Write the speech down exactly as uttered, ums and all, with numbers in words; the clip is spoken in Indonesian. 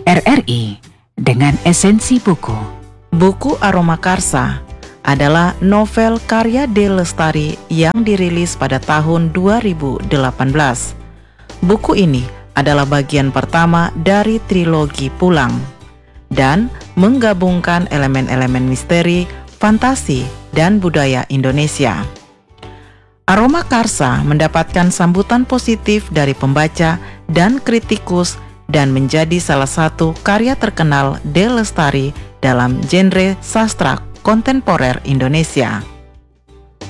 R R I dengan esensi buku. Buku Aroma Karsa adalah novel karya D. Lestari yang dirilis pada tahun dua ribu delapan belas. Buku ini adalah bagian pertama dari trilogi Pulang dan menggabungkan elemen-elemen misteri, fantasi, dan budaya Indonesia. Aroma Karsa mendapatkan sambutan positif dari pembaca dan kritikus dan menjadi salah satu karya terkenal D. Lestari dalam genre sastra kontemporer Indonesia.